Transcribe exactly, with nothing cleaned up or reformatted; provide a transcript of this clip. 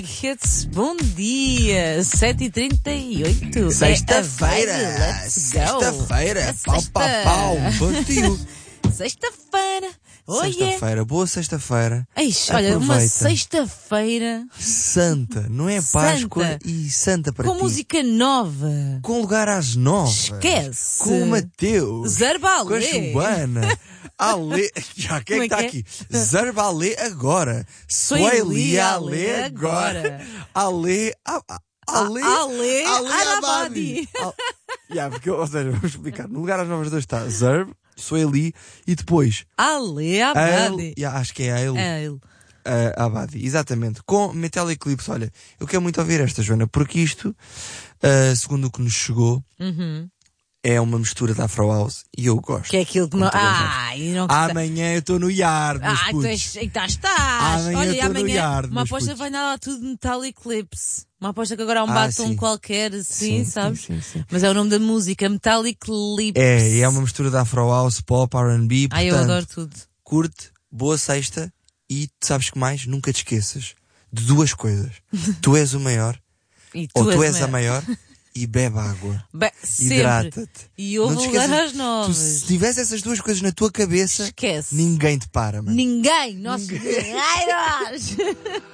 Hits, bom dia, sete e trinta e oito. Sexta-feira, É let's go. sexta-feira, É pau, sexta. pau, pau, bom tio. Sexta-feira, oiê. Sexta-feira, boa sexta-feira. Eixe, olha, uma Aproveita. sexta-feira Santa, não é Páscoa Santa. e Santa para com ti. música nova. Com lugar às nove. Esquece. Com o Mateus. Zarbalê. Com a Joana. Ale. Já, quem é que está Como é aqui? Zarbalê agora. Sueli Sueli Ale Ale agora. Ale. a- a- Ale. Ale Ale Arabadi. Al- Yeah, porque, ou seja, vamos explicar. No lugar às novas dois está Zerb, Sueli e depois Ale Ael, Abadi. yeah, acho que é Ael É ele. uh, Abadi, exatamente, com Metal Eclipse. Olha, eu quero muito ouvir esta, Joana, porque isto, uh, segundo o que nos chegou, Uhum. é uma mistura da Afro House e eu gosto. Que é aquilo que Como não. todas as Ah, e não gostei. Amanhã eu estou no Yard, meus Ah, tu putos. és, aí estás, estás. Amanhã Olha, eu e tô no amanhã Yard, uma meus aposta putos. vai dar lá tudo Metal Eclipse. Uma aposta que agora há um Ah, batom sim. qualquer, assim, Sim, sabes? sim, sim, sim. Mas é o nome da música, Metal Eclipse. É, e é uma mistura da Afro House, pop, R and B. Ai, eu portanto, adoro tudo. curte, boa sexta e sabes que mais? Nunca te esqueças de duas coisas. Tu és o maior, E ou tu és maior. a maior, e bebe água. Bem, sempre. Hidrata-te. E ouve Não te lugar esqueças- às novas. Tu, se tivesse essas duas coisas na tua cabeça, Esquece. ninguém te para, mano. Ninguém, nossos guerreiros.